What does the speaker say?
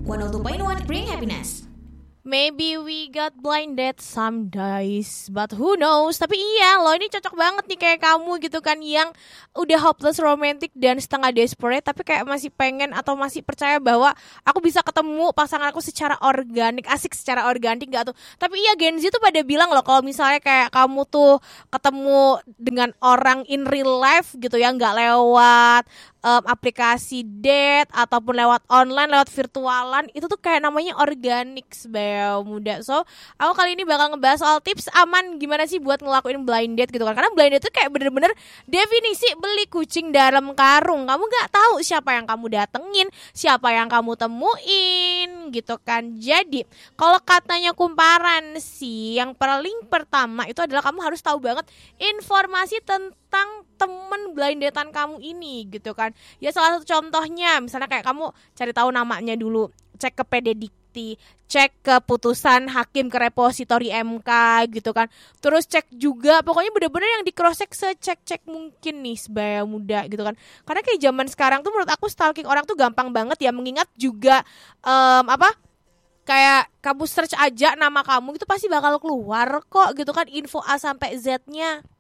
102.1 Bring Happiness. Maybe we got blinded some days, but who knows. Tapi iya loh, ini cocok banget nih kayak kamu gitu kan, yang udah hopeless romantic dan setengah desperate, tapi kayak masih pengen atau masih percaya bahwa aku bisa ketemu pasangan aku secara organik. Asik, secara organik gak tuh? Tapi iya, Gen Z tuh pada bilang loh, kalau misalnya kayak kamu tuh ketemu dengan orang in real life gitu ya, gak lewat aplikasi date ataupun lewat online, lewat virtualan, itu tuh kayak namanya organik sebagai muda. So aku kali ini bakal ngebahas soal tips aman gimana sih buat ngelakuin blind date gitu kan. Karena blind date tuh kayak bener-bener definisi beli kucing dalam karung. Kamu gak tahu siapa yang kamu datengin, siapa yang kamu temuin gitu kan. Jadi kalau katanya kumparan sih, yang paling pertama itu adalah kamu harus tahu banget informasi tentang temen blind datean kamu ini gitu kan. Ya salah satu contohnya misalnya kayak kamu cari tahu namanya dulu, cek ke PD Dikti, cek ke putusan hakim ke repositori MK gitu kan. Terus cek juga, pokoknya bener-bener yang di cross check secek-cek mungkin nih sebagai muda gitu kan. Karena kayak zaman sekarang tuh menurut aku stalking orang tuh gampang banget ya, mengingat juga kayak kamu search aja nama kamu itu pasti bakal keluar kok gitu kan, info A sampai Z-nya.